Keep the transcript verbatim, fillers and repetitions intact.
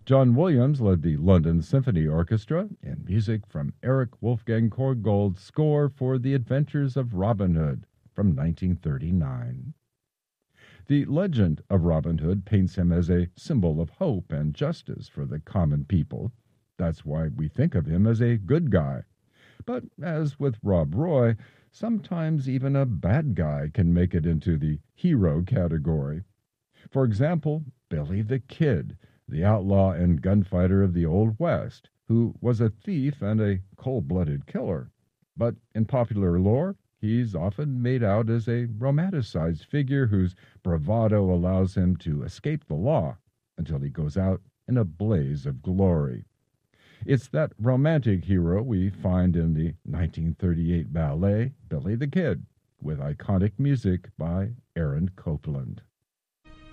John Williams led the London Symphony Orchestra in music from Eric Wolfgang Korngold's score for The Adventures of Robin Hood from nineteen thirty-nine. The legend of Robin Hood paints him as a symbol of hope and justice for the common people. That's why we think of him as a good guy. But as with Rob Roy, sometimes even a bad guy can make it into the hero category. For example, Billy the Kid, the outlaw and gunfighter of the Old West, who was a thief and a cold-blooded killer. But in popular lore, he's often made out as a romanticized figure whose bravado allows him to escape the law until he goes out in a blaze of glory. It's that romantic hero we find in the nineteen thirty-eight ballet Billy the Kid, with iconic music by Aaron Copland.